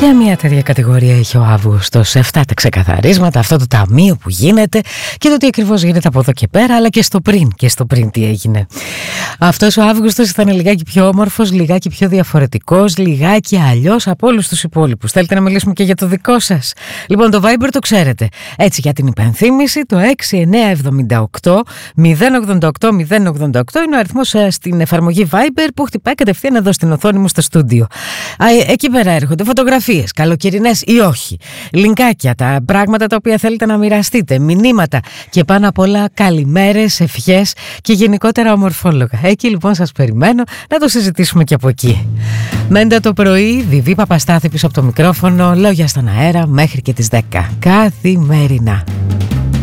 Και μια τέτοια κατηγορία είχε ο Αύγουστος. Αυτά τα ξεκαθαρίσματα, αυτό το ταμείο που γίνεται και το τι ακριβώς γίνεται από εδώ και πέρα, αλλά και στο πριν τι έγινε. Αυτός ο Αύγουστος ήταν λιγάκι πιο όμορφος, λιγάκι πιο διαφορετικός, λιγάκι αλλιώς από όλους τους υπόλοιπους. Θέλετε να μιλήσουμε και για το δικό σας? Λοιπόν, το Viber το ξέρετε. Έτσι, για την υπενθύμηση, το 6978 088 088 είναι ο αριθμός στην εφαρμογή Viber που χτυπάει κατευθείαν εδώ στην οθόνη μου στο στούντιο. Εκεί πέρα έρχονται φωτογραφίες, καλοκαιρινές ή όχι, λινκάκια, τα πράγματα τα οποία θέλετε να μοιραστείτε, μηνύματα και πάνω απ' όλα καλημέρες, ευχές και γενικότερα ομορφόλογα. Εκεί λοιπόν σας περιμένω να το συζητήσουμε και από εκεί. Μέντα το πρωί, Βιβί Παπαστάθη πίσω από το μικρόφωνο, λόγια στον αέρα μέχρι και τις 10 καθημερινά.